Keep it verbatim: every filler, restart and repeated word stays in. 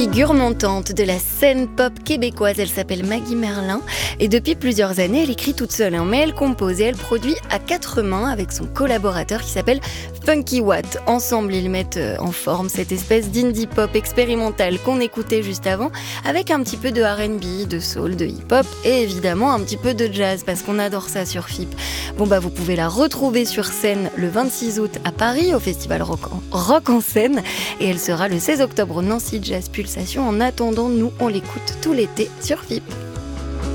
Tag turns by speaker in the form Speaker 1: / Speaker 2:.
Speaker 1: Figure montante de la scène pop québécoise, elle s'appelle Maggie Merlin et depuis plusieurs années, elle écrit toute seule, hein, mais elle compose et elle produit à quatre mains avec son collaborateur qui s'appelle Funky Watt. Ensemble, ils mettent en forme cette espèce d'indie pop expérimentale qu'on écoutait juste avant, avec un petit peu de R and B, de soul, de hip-hop et évidemment un petit peu de jazz parce qu'on adore ça sur F I P. Bon bah vous pouvez la retrouver sur scène le vingt-six août à Paris au festival Rock en, Rock en scène et elle sera le seize octobre au Nancy Jazz Pulsation. En attendant, nous on l'écoute tout l'été sur F I P.